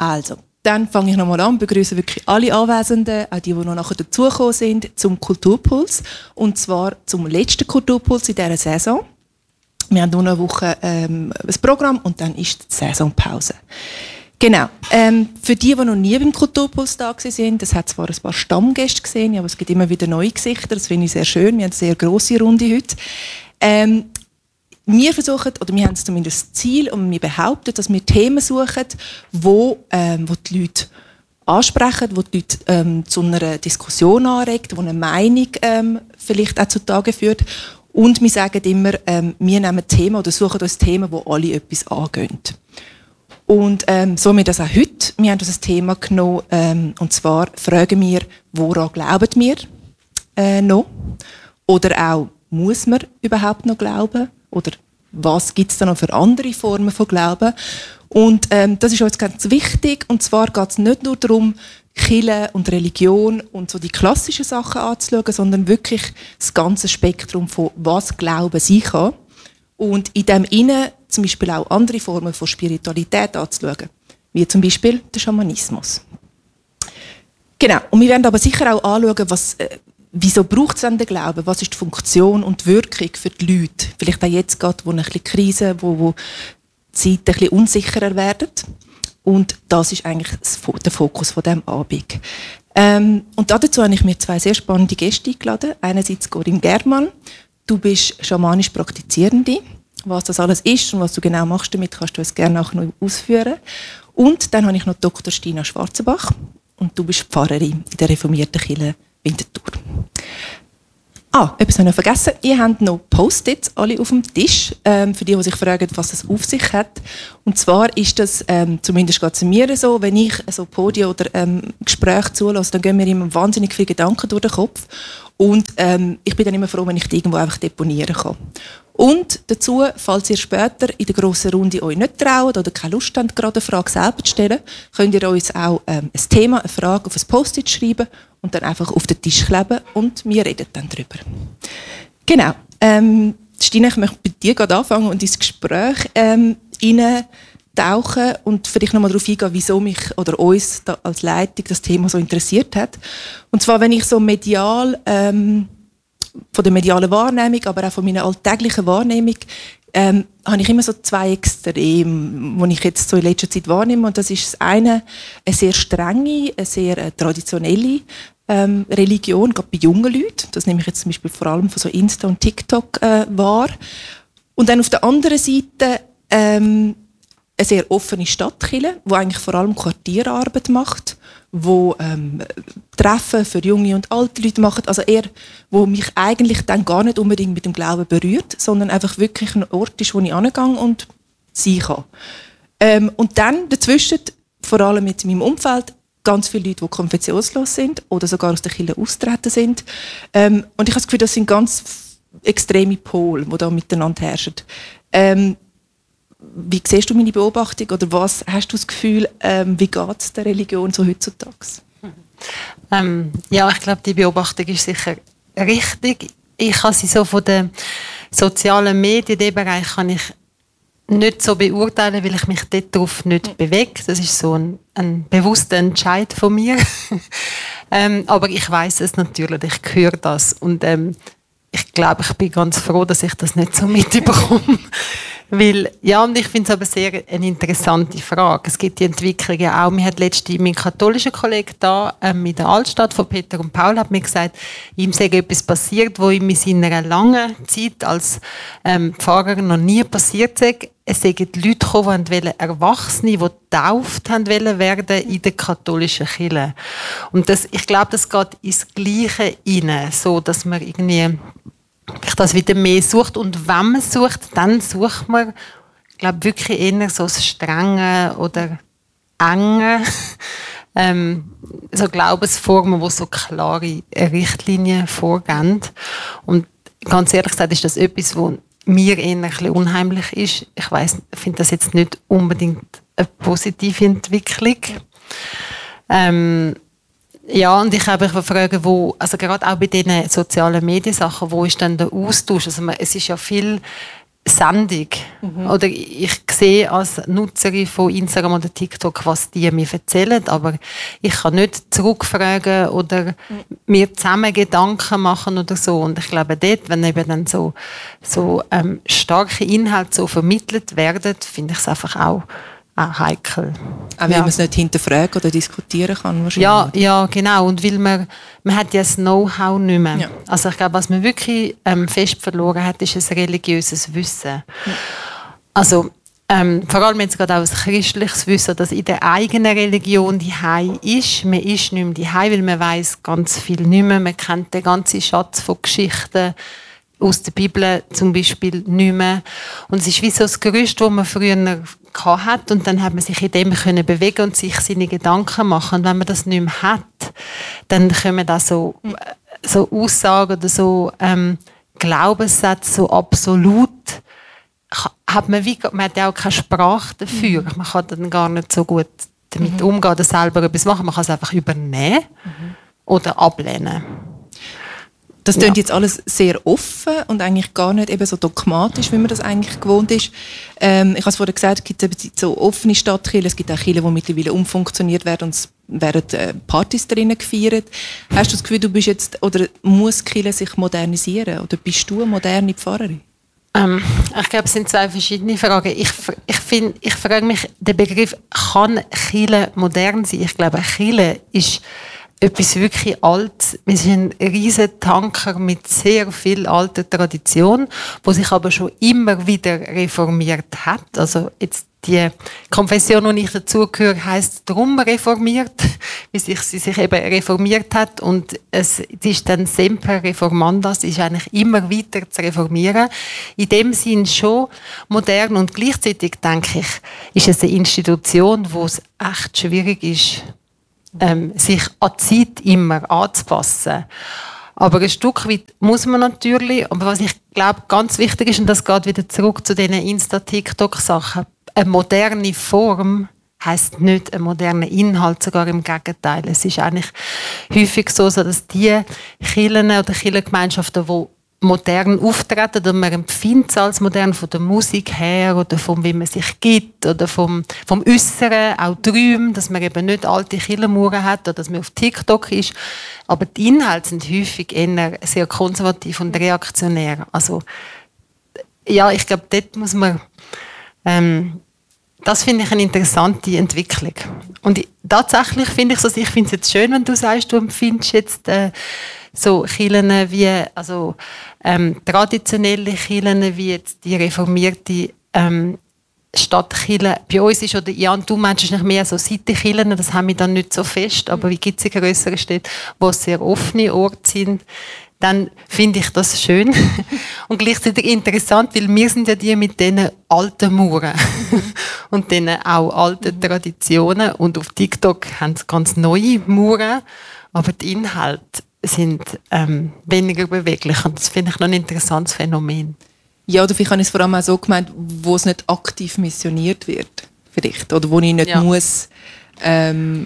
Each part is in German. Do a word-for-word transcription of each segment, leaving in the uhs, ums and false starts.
Also, dann fange ich nochmal an, begrüße wirklich alle Anwesenden, auch die, die noch nachher dazugekommen sind, zum Kulturpuls. Und zwar zum letzten Kulturpuls in dieser Saison. Wir haben nur eine Woche ähm, ein Programm und dann ist die Saisonpause. Genau. Ähm, für die, die noch nie beim Kulturpuls da waren, das hat zwar ein paar Stammgäste gesehen, aber es gibt immer wieder neue Gesichter. Das finde ich sehr schön. Wir haben eine sehr grosse Runde heute. Ähm, wir versuchen, oder wir haben zumindest das Ziel und wir behaupten, dass wir Themen suchen, wo, ähm, wo die Leute ansprechen, wo die Leute ähm, zu einer Diskussion anregt, wo eine Meinung ähm, vielleicht auch zutage führt. Und wir sagen immer, ähm, wir nehmen Themen oder suchen uns Themen, wo alle etwas angehen. Und ähm, so haben wir das auch heute. Wir haben uns ein Thema genommen, ähm, und zwar fragen wir, woran glauben wir äh, noch? Oder auch, muss man überhaupt noch glauben? Oder was gibt es da noch für andere Formen von Glauben? Und ähm, das ist uns ganz wichtig. Und zwar geht es nicht nur darum, Kirche und Religion und so die klassischen Sachen anzuschauen, sondern wirklich das ganze Spektrum von was Glauben sein kann. Und in dem Innen zum Beispiel auch andere Formen von Spiritualität anzuschauen, wie zum Beispiel der Schamanismus. Genau. Und wir werden aber sicher auch anschauen, was, äh, wieso braucht es denn den Glauben? Was ist die Funktion und die Wirkung für die Leute? Vielleicht auch jetzt gerade, wo eine bisschen Krise, wo, wo die Zeiten ein bisschen unsicherer werden. Und das ist eigentlich der Fokus von diesem Abend. Ähm, und dazu habe ich mir zwei sehr spannende Gäste eingeladen. Einerseits Corinne Germann. Du bist schamanisch Praktizierende. Was das alles ist und was du genau machst damit, kannst du uns gerne nachher noch ausführen. Und dann habe ich noch Doktor Stina Schwarzenbach. Und du bist Pfarrerin in der reformierten Kirche Winterthur. Ah, etwas habe ich noch vergessen. Ihr habt noch Post-its alle auf dem Tisch, ähm, für die, die sich fragen, was das auf sich hat. Und zwar ist das, ähm, zumindest geht es mir so, wenn ich so Podien oder ähm, Gespräche zulasse, dann gehen mir immer wahnsinnig viele Gedanken durch den Kopf. Und ähm, ich bin dann immer froh, wenn ich die irgendwo einfach deponieren kann. Und dazu, falls ihr später in der grossen Runde euch nicht traut oder keine Lust habt, gerade eine Frage selber zu stellen, könnt ihr uns auch ähm, ein Thema, eine Frage auf ein Post-it schreiben und dann einfach auf den Tisch kleben und wir reden dann darüber. Genau. Ähm, Stina, ich möchte bei dir gerade anfangen und ins Gespräch ähm, hineintauchen und vielleicht nochmal darauf eingehen, wieso mich oder uns da als Leitung das Thema so interessiert hat. Und zwar, wenn ich so medial, ähm, von der medialen Wahrnehmung, aber auch von meiner alltäglichen Wahrnehmung, ähm, habe ich immer so zwei Extreme, die ich jetzt so in letzter Zeit wahrnehme. Und das ist das eine, eine sehr strenge, eine sehr äh, traditionelle ähm, Religion, gerade bei jungen Leuten. Das nehme ich jetzt zum Beispiel vor allem von so Insta und TikTok äh, wahr. Und dann auf der anderen Seite ähm, eine sehr offene Stadtkirche, die eigentlich vor allem Quartierarbeit macht, wo ähm, Treffen für junge und alte Leute machen, also eher, wo mich eigentlich dann gar nicht unbedingt mit dem Glauben berührt, sondern einfach wirklich ein Ort ist, wo ich hingehe und sein kann. Ähm, und dann dazwischen, vor allem mit meinem Umfeld, ganz viele Leute, die konfessionslos sind oder sogar aus der Kirche austreten sind. Ähm, und ich habe das Gefühl, das sind ganz extreme Pole, die da miteinander herrschen. Ähm, Wie siehst du meine Beobachtung oder was hast du das Gefühl, ähm, wie geht es der Religion so heutzutage? Ähm, ja, ich glaube, die Beobachtung ist sicher richtig. Ich kann sie so von den sozialen Medien, den Bereich, kann ich nicht so beurteilen, weil ich mich darauf nicht bewege. Das ist so ein, ein bewusster Entscheid von mir. ähm, aber ich weiß es natürlich, ich höre das und ähm, ich glaube, ich bin ganz froh, dass ich das nicht so mitbekomme. Weil, ja, und ich finde es aber sehr eine interessante Frage. Es gibt die Entwicklung ja auch. Mir hat letztens mein katholischer Kollege da ähm, in der Altstadt von Peter und Paul hat mir gesagt, ihm sei etwas passiert, wo ihm in seiner langen Zeit als ähm, Pfarrer noch nie passiert sei. Es seien Leute gekommen, die Erwachsene, die getauft haben werden in der katholischen Kirche. Und das, ich glaube, das geht ins Gleiche rein, so dass man irgendwie das wieder mehr sucht. Und wenn man sucht, dann sucht man, ich glaube, wirklich eher so das Strenge oder Enge, ähm, so Glaubensformen, die so klare Richtlinien vorgeben. Und ganz ehrlich gesagt ist das etwas, was mir eher ein bisschen unheimlich ist. Ich weiss, ich finde das jetzt nicht unbedingt eine positive Entwicklung. Ähm, Ja, und ich habe mich fragen, wo, also gerade auch bei diesen sozialen Mediensachen, wo ist denn der Austausch? Also man, es ist ja viel Sendung. Mhm. Oder ich sehe als Nutzerin von Instagram oder TikTok, was die mir erzählen, aber ich kann nicht zurückfragen oder mhm. mir zusammen Gedanken machen oder so. Und ich glaube, dort, wenn eben dann so, so ähm, starke Inhalte so vermittelt werden, finde ich es einfach auch auch heikel. Auch weil ja. man es nicht hinterfragen oder diskutieren kann wahrscheinlich. Ja, ja, genau. Und weil man, man hat ja das Know-how nicht mehr. Ja. Also ich glaube, was man wirklich ähm, fest verloren hat, ist ein religiöses Wissen. Ja. Also ähm, vor allem jetzt gerade auch ein christliches Wissen, dass in der eigenen Religion die Hei ist. Man ist nicht mehr die Hei, weil man weiss ganz viel nicht mehr. Man kennt den ganzen Schatz von Geschichten aus der Bibel zum Beispiel nicht mehr. Und es ist wie so das Gerüst, das man früher hat, und dann hat man sich in dem können bewegen und sich seine Gedanken machen. Und wenn man das nicht mehr hat, dann kommen da so, so Aussagen oder so ähm, Glaubenssätze, so absolut, hat man, wie, man hat ja auch keine Sprache dafür. Man kann dann gar nicht so gut damit mhm. umgehen oder selber etwas machen. Man kann es einfach übernehmen mhm. oder ablehnen. Das klingt ja. jetzt alles sehr offen und eigentlich gar nicht eben so dogmatisch, wie man das eigentlich gewohnt ist. Ähm, ich habe es vorhin gesagt, es gibt eben so offene Stadtkirchen, es gibt auch Kirchen, die mittlerweile umfunktioniert werden und es werden äh, Partys drinnen gefeiert. Hast du das Gefühl, du bist jetzt, oder muss die Kirche sich modernisieren? Oder bist du eine moderne Pfarrerin? Ähm, ich glaube, es sind zwei verschiedene Fragen. Ich, ich, find, ich frage mich, der Begriff, kann Kirche modern sein? Ich glaube, Kirche ist etwas wirklich Altes. Wir sind ein riesen Tanker mit sehr viel alter Tradition, wo sich aber schon immer wieder reformiert hat. Also jetzt die Konfession, die ich dazugehöre, heisst drum reformiert, wie sich sie sich eben reformiert hat. Und es ist dann semper reformandas, es ist eigentlich immer weiter zu reformieren. In dem Sinn schon modern, und gleichzeitig denke ich, ist es eine Institution, wo es echt schwierig ist, Ähm, sich an die Zeit immer anzupassen. Aber ein Stück weit muss man natürlich, aber was ich glaube ganz wichtig ist, und das geht wieder zurück zu diesen Insta-TikTok-Sachen, eine moderne Form heisst nicht ein moderner Inhalt, sogar im Gegenteil. Es ist eigentlich häufig so, dass die Kirchen oder Kirchengemeinschaften, die modern auftreten, oder man empfindet es als modern von der Musik her oder vom, wie man sich gibt oder vom, vom Äußeren, auch Träumen, dass man eben nicht alte Kirchenmauern hat oder dass man auf TikTok ist. Aber die Inhalte sind häufig eher sehr konservativ und reaktionär. Also, ja, ich glaube, dort muss man, ähm, das finde ich eine interessante Entwicklung. Und ich, tatsächlich finde ich es, ich finde es jetzt schön, wenn du sagst, du empfindest jetzt, äh, so Kirchen wie, also ähm, traditionelle Kirchen wie jetzt die reformierte ähm, Stadtkirche bei uns ist, oder ja, und du meinst nicht mehr so Seitenkirchen, das haben wir dann nicht so fest, aber wie gibt es in grösseren Städten, wo es sehr offene Orte sind, dann finde ich das schön und gleichzeitig interessant, weil wir sind ja die mit diesen alten Mauern und diesen auch alten Traditionen, und auf TikTok haben sie ganz neue Mauern, aber die Inhalte sind ähm, weniger beweglich, und das finde ich noch ein interessantes Phänomen. Ja, oder vielleicht habe ich es vor allem auch so gemeint, wo es nicht aktiv missioniert wird, vielleicht, oder wo ich nicht ja. muss, ähm,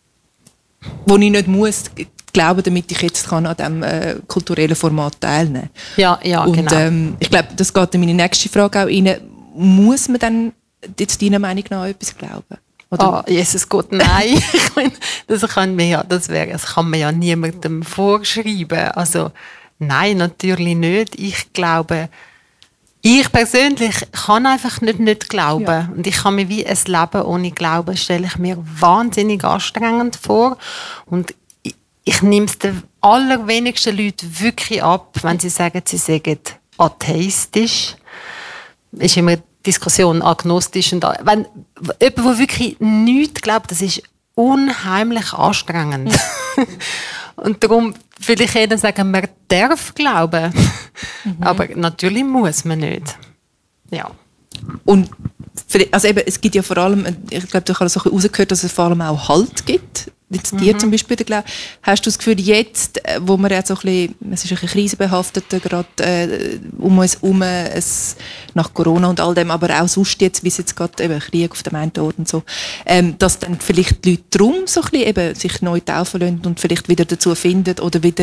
wo ich nicht muss glauben, damit ich jetzt kann an diesem äh, kulturellen Format teilnehmen kann. Ja, ja, und, genau. Ähm, ich glaube, das geht in meine nächste Frage auch rein. Muss man dann jetzt deiner Meinung nach etwas glauben? Oder? Oh, Jesus Gott, nein. Ich meine, das kann man ja, das wäre, das kann man ja niemandem vorschreiben. Also, nein, natürlich nicht. Ich glaube, ich persönlich kann einfach nicht nicht glauben. Ja. Und ich kann mir wie ein Leben ohne Glauben, stelle ich mir wahnsinnig anstrengend vor. Und ich, ich nehme es den allerwenigsten Leuten wirklich ab, wenn sie sagen, sie seien atheistisch. Ist immer Diskussion agnostisch. Und wenn jemand, der wirklich nichts glaubt, das ist unheimlich anstrengend. Und darum will ich eher sagen, man darf glauben. Mhm. Aber natürlich muss man nicht. Ja. Und also eben, es gibt ja vor allem, ich glaube, du hast so rausgehört, dass es vor allem auch Halt gibt. Jetzt dir mhm. zum Beispiel, glaub, hast du das Gefühl, jetzt, wo wir jetzt so ein bisschen, es ist ein bisschen krisenbehaftet, gerade äh, um uns herum, es, nach Corona und all dem, aber auch sonst jetzt, wie es jetzt gerade eben Krieg auf dem einen Ort und so, ähm, dass dann vielleicht die Leute drum so ein bisschen eben sich neu taufen lassen und vielleicht wieder dazu finden oder wieder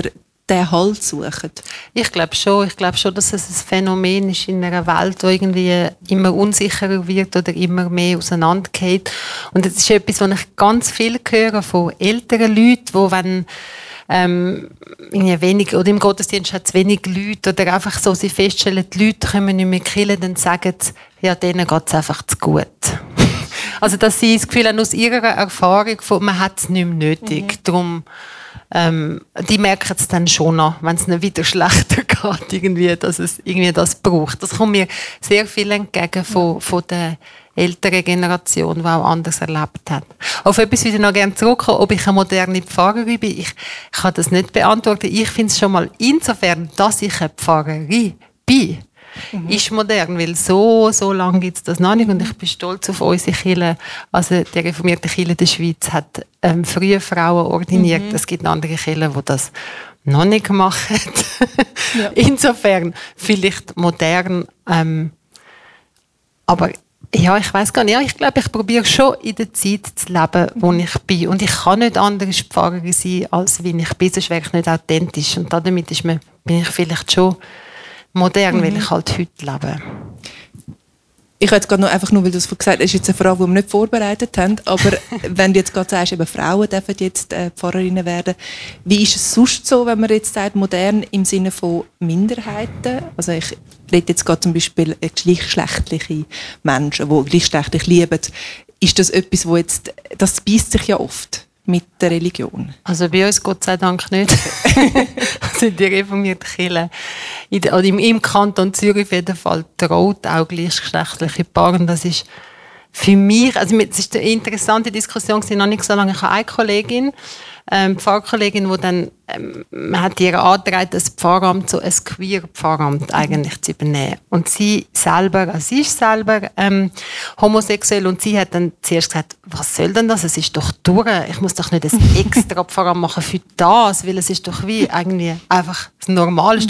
den Halt suchen? Ich glaube schon. Ich glaube schon, dass es ein Phänomen ist in einer Welt, die irgendwie immer unsicherer wird oder immer mehr auseinandergeht. Und das ist etwas, was ich ganz viel höre von älteren Leuten, die wenn ähm, wenig, oder im Gottesdienst hat es wenig Leute oder einfach so, sie feststellen, die Leute können nicht mehr killen, dann sagen sie, ja, denen geht es einfach zu gut. Also, dass sie das Gefühl haben, aus ihrer Erfahrung, von, man hat es nicht mehr nötig. Mhm. Darum, ähm, die merken es dann schon an, wenn es ihnen wieder schlechter geht, irgendwie, dass es irgendwie das braucht. Das kommt mir sehr viel entgegen von, von der älteren Generation, die auch anders erlebt hat. Auf etwas würde ich noch gerne zurückkommen, ob ich eine moderne Pfarrerin bin. Ich kann das nicht beantworten. Ich finde es schon mal insofern, dass ich eine Pfarrerin bin, mhm. ist modern, weil so, so lange gibt es das noch nicht und ich bin stolz auf unsere Kirche. Also die reformierte Kirche der Schweiz hat ähm, frühe Frauen ordiniert. Mhm. Es gibt andere Kirchen, die das noch nicht gemacht haben. Ja. Insofern vielleicht modern, ähm, aber ja, ich weiss gar nicht. Ja, ich glaube, ich probiere schon in der Zeit zu leben, wo ich bin. Und ich kann nicht anders Pfarrerin sein, als wie ich bin, sonst wäre ich nicht authentisch. Und damit ist mir, bin ich vielleicht schon modern, mhm. weil ich halt heute lebe. Ich hätte gerade noch einfach nur, weil du es gesagt hast, ist jetzt eine Frage, die wir nicht vorbereitet haben, aber wenn du jetzt gerade sagst, eben Frauen dürfen jetzt äh, Pfarrerinnen werden, wie ist es sonst so, wenn man jetzt sagt, modern im Sinne von Minderheiten? Also ich rede jetzt gerade zum Beispiel gleichgeschlechtliche Menschen, die gleichgeschlechtlich lieben. Ist das etwas, wo jetzt, das beißt sich ja oft mit der Religion? Also bei uns Gott sei Dank nicht. Also in der reformierten Kirche, in der, oder im, im Kanton Zürich auf jeden Fall traut auch gleichgeschlechtliche Paare. Das ist für mich, also es ist eine interessante Diskussion, noch nicht so lange. Ich habe eine Kollegin, ähm, Pfarrkollegin, die dann, ähm, man hat ihr angetragen, das Pfarramt, so ein Queer-Pfarramt eigentlich zu übernehmen. Und sie selber, also sie ist selber ähm, homosexuell und sie hat dann zuerst gesagt, was soll denn das? Es ist doch durch. Ich muss doch nicht ein extra Pfarramt machen für das, weil es ist doch wie eigentlich einfach das Normalste.